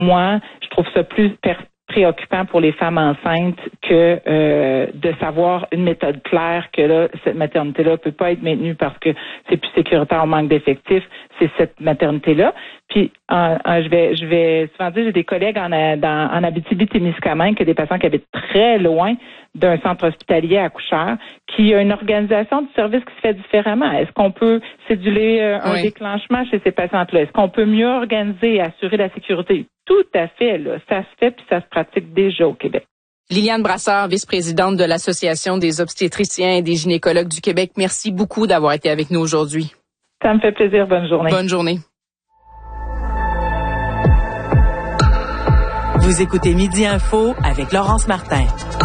moi, je trouve ça plus préoccupant pour les femmes enceintes que de savoir une méthode claire que là, cette maternité-là peut pas être maintenue parce que c'est plus sécuritaire, on manque d'effectifs, c'est cette maternité-là. Puis je vais souvent dire, j'ai des collègues en Abitibi-Témiscamingue, que des patients qui habitent très loin d'un centre hospitalier accoucheur, qui a une organisation du service qui se fait différemment. Est-ce qu'on peut céduler un déclenchement chez ces patientes-là? Est-ce qu'on peut mieux organiser et assurer la sécurité? Tout à fait, là. Ça se fait puis ça se pratique déjà au Québec. Liliane Brassard, vice-présidente de l'Association des obstétriciens et des gynécologues du Québec, merci beaucoup d'avoir été avec nous aujourd'hui. Ça me fait plaisir. Bonne journée. Bonne journée. Vous écoutez Midi Info avec Laurence Martin.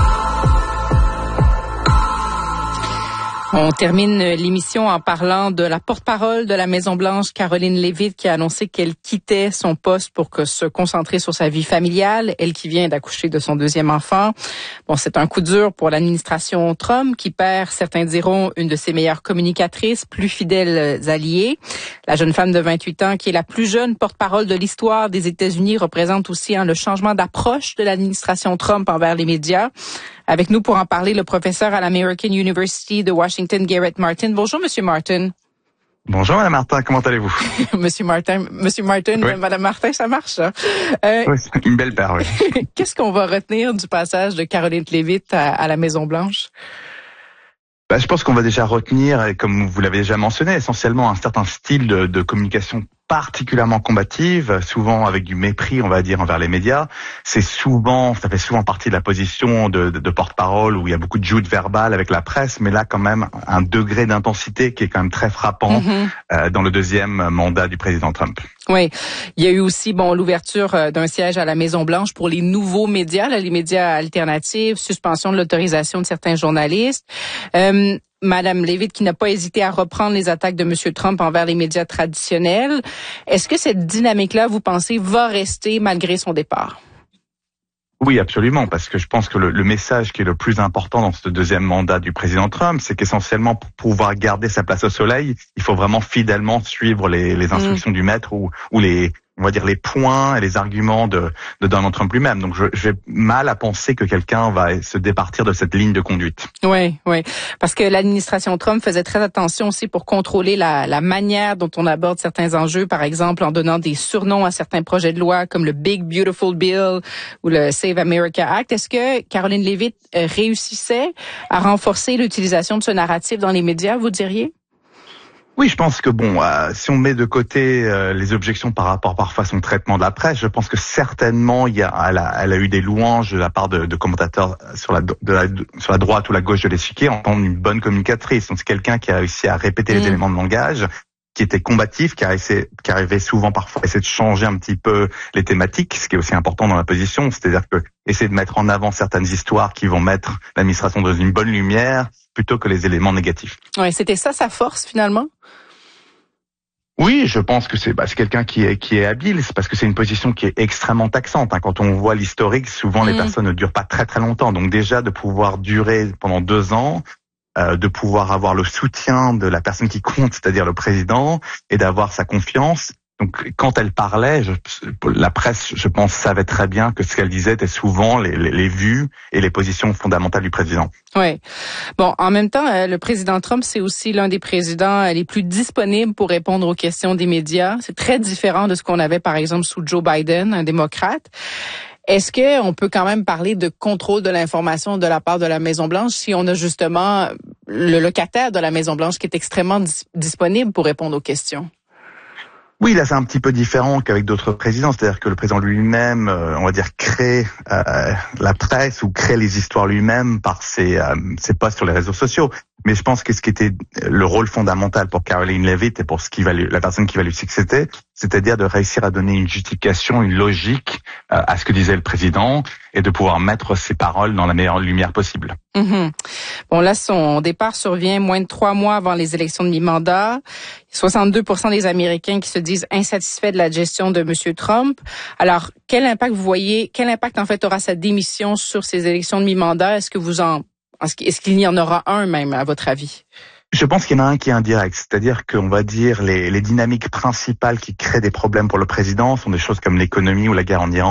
On termine l'émission en parlant de la porte-parole de la Maison-Blanche, Caroline Leavitt, qui a annoncé qu'elle quittait son poste pour se concentrer sur sa vie familiale, elle qui vient d'accoucher de son deuxième enfant. Bon, c'est un coup dur pour l'administration Trump qui perd, certains diront, une de ses meilleures communicatrices, plus fidèles alliées. La jeune femme de 28 ans, qui est la plus jeune porte-parole de l'histoire des États-Unis, représente aussi le changement d'approche de l'administration Trump envers les médias. Avec nous pour en parler, le professeur à l'American University de Washington, Garrett Martin. Bonjour, Monsieur Martin. Bonjour, Madame Martin. Comment allez-vous? Monsieur Martin, oui. Madame Martin, ça marche, ça? Oui, c'est une belle paire, oui. Qu'est-ce qu'on va retenir du passage de Caroline Leavitt à la Maison-Blanche? Je pense qu'on va déjà retenir, comme vous l'avez déjà mentionné, essentiellement un certain style de communication particulièrement combative, souvent avec du mépris, on va dire, envers les médias. Ça fait souvent partie de la position de porte-parole où il y a beaucoup de joute verbale avec la presse, mais là, quand même, un degré d'intensité qui est quand même très frappant dans le deuxième mandat du président Trump. Oui. Il y a eu aussi, l'ouverture d'un siège à la Maison-Blanche pour les nouveaux médias, les médias alternatifs, suspension de l'autorisation de certains journalistes. Madame Leavitt qui n'a pas hésité à reprendre les attaques de M. Trump envers les médias traditionnels. Est-ce que cette dynamique-là, vous pensez, va rester malgré son départ? Oui, absolument, parce que je pense que le message qui est le plus important dans ce deuxième mandat du président Trump, c'est qu'essentiellement, pour pouvoir garder sa place au soleil, il faut vraiment fidèlement suivre les instructions du maître ou les points et les arguments de Donald Trump lui-même. Donc, j'ai mal à penser que quelqu'un va se départir de cette ligne de conduite. Oui. Parce que l'administration Trump faisait très attention aussi pour contrôler la manière dont on aborde certains enjeux, par exemple en donnant des surnoms à certains projets de loi comme le Big Beautiful Bill ou le Save America Act. Est-ce que Caroline Leavitt réussissait à renforcer l'utilisation de ce narratif dans les médias, vous diriez? Oui, je pense que si on met de côté les objections par rapport parfois à son traitement de la presse, je pense que certainement elle a eu des louanges de la part de commentateurs sur la droite ou la gauche de l'échiquier en tant qu'une bonne communicatrice. Donc c'est quelqu'un qui a réussi à répéter les éléments de langage, qui était combatif, qui arrivait souvent parfois à essayer de changer un petit peu les thématiques, ce qui est aussi important dans la position, c'est-à-dire que essayer de mettre en avant certaines histoires qui vont mettre l'administration dans une bonne lumière plutôt que les éléments négatifs. Ouais, c'était ça sa force finalement? Oui, je pense que c'est quelqu'un qui est habile, c'est parce que c'est une position qui est extrêmement taxante. Quand on voit l'historique, souvent les personnes ne durent pas très très longtemps. Donc déjà de pouvoir durer pendant 2 ans, de pouvoir avoir le soutien de la personne qui compte, c'est-à-dire le président, et d'avoir sa confiance. Donc, quand elle parlait, la presse, je pense, savait très bien que ce qu'elle disait était souvent les vues et les positions fondamentales du président. Oui. En même temps, le président Trump, c'est aussi l'un des présidents les plus disponibles pour répondre aux questions des médias. C'est très différent de ce qu'on avait, par exemple, sous Joe Biden, un démocrate. Est-ce qu'on peut quand même parler de contrôle de l'information de la part de la Maison-Blanche si on a justement le locataire de la Maison-Blanche qui est extrêmement disponible pour répondre aux questions? Oui, là c'est un petit peu différent qu'avec d'autres présidents, c'est-à-dire que le président lui-même, on va dire, crée la presse ou crée les histoires lui-même par ses posts sur les réseaux sociaux. Mais je pense que ce qui était le rôle fondamental pour Caroline Leavitt et pour la personne qui va lui succéder, c'est-à-dire de réussir à donner une justification, une logique à ce que disait le président et de pouvoir mettre ses paroles dans la meilleure lumière possible. Là, son départ survient moins de 3 mois avant les élections de mi-mandat. 62% des Américains qui se disent insatisfaits de la gestion de M. Trump. Alors, quel impact en fait aura sa démission sur ces élections de mi-mandat? Est-ce qu'il y en aura un même, à votre avis? Je pense qu'il y en a un qui est indirect, c'est-à-dire qu'on va dire les dynamiques principales qui créent des problèmes pour le président sont des choses comme l'économie ou la guerre en Iran.